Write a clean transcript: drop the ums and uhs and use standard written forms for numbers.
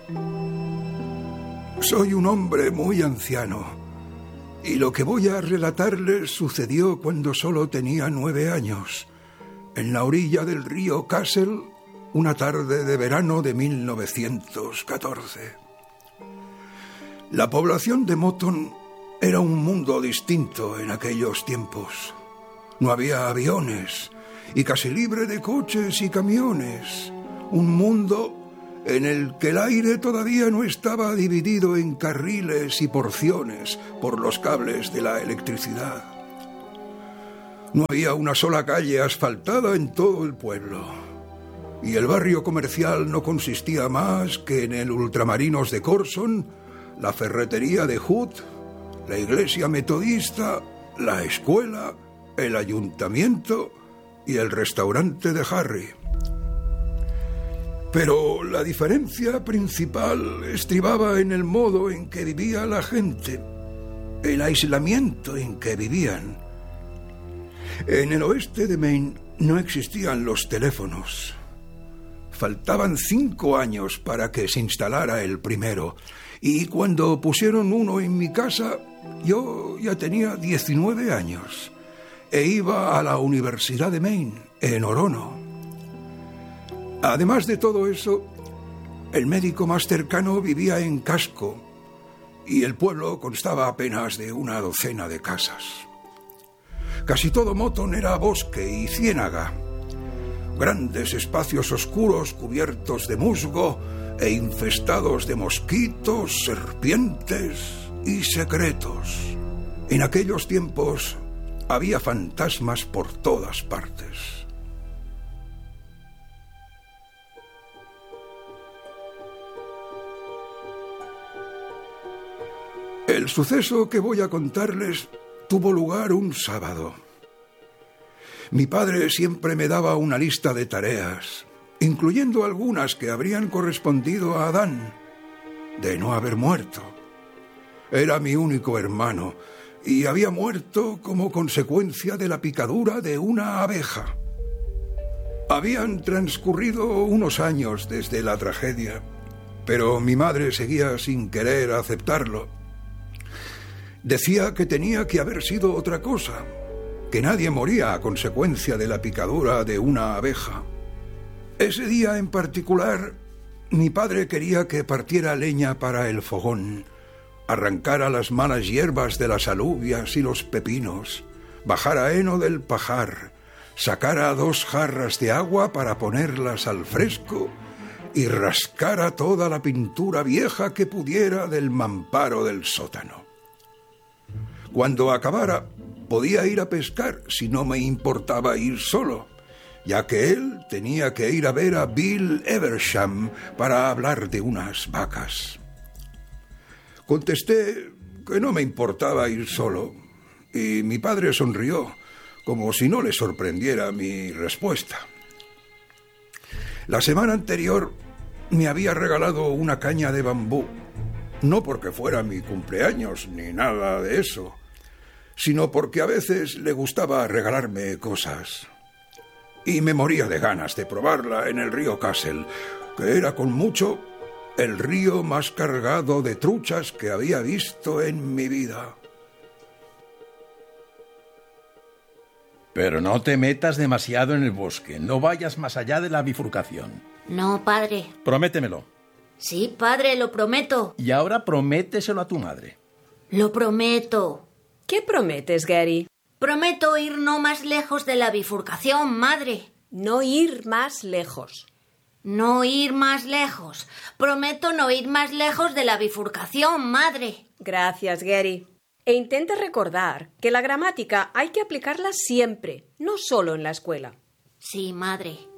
Soy un hombre muy anciano, y lo que voy a relatarles sucedió cuando solo tenía 9 años, en la orilla del río Kassel, una tarde de verano de 1914. La población de Moton era un mundo distinto en aquellos tiempos. No había aviones y casi libre de coches y camiones. Un mundo en el que el aire todavía no estaba dividido en carriles y porciones por los cables de la electricidad. No había una sola calle asfaltada en todo el pueblo. Y el barrio comercial no consistía más que en el Ultramarinos de Corson, la ferretería de Hood, la iglesia metodista, la escuela, el ayuntamiento y el restaurante de Harry. Pero la diferencia principal estribaba en el modo en que vivía la gente, el aislamiento en que vivían. En el oeste de Maine no existían los teléfonos. Faltaban 5 años para que se instalara el primero, y cuando pusieron uno en mi casa, yo ya tenía 19 años e iba a la Universidad de Maine, en Orono. Además de todo eso, el médico más cercano vivía en Casco y el pueblo constaba apenas de una docena de casas. Casi todo Moton era bosque y ciénaga, grandes espacios oscuros cubiertos de musgo e infestados de mosquitos, serpientes y secretos. En aquellos tiempos había fantasmas por todas partes. El suceso que voy a contarles tuvo lugar un sábado. Mi padre siempre me daba una lista de tareas, incluyendo algunas que habrían correspondido a Adán, de no haber muerto. Era mi único hermano y había muerto como consecuencia de la picadura de una abeja. Habían transcurrido unos años desde la tragedia, pero mi madre seguía sin querer aceptarlo. Decía que tenía que haber sido otra cosa, que nadie moría a consecuencia de la picadura de una abeja. Ese día en particular, mi padre quería que partiera leña para el fogón, arrancara las malas hierbas de las alubias y los pepinos, bajara heno del pajar, sacara 2 jarras de agua para ponerlas al fresco y rascara toda la pintura vieja que pudiera del mamparo del sótano. Cuando acabara, podía ir a pescar si no me importaba ir solo, ya que él tenía que ir a ver a Bill Eversham para hablar de unas vacas. Contesté que no me importaba ir solo, y mi padre sonrió, como si no le sorprendiera mi respuesta. La semana anterior me había regalado una caña de bambú, no porque fuera mi cumpleaños ni nada de eso, sino porque a veces le gustaba regalarme cosas. Y me moría de ganas de probarla en el río Kassel, que era con mucho el río más cargado de truchas que había visto en mi vida. Pero no te metas demasiado en el bosque, no vayas más allá de la bifurcación. No, padre. Prométemelo. Sí, padre, lo prometo. Y ahora prométeselo a tu madre. Lo prometo. ¿Qué prometes, Gary? Prometo ir no más lejos de la bifurcación, madre. No ir más lejos. No ir más lejos. Prometo no ir más lejos de la bifurcación, madre. Gracias, Gary. E intenta recordar que la gramática hay que aplicarla siempre, no solo en la escuela. Sí, madre.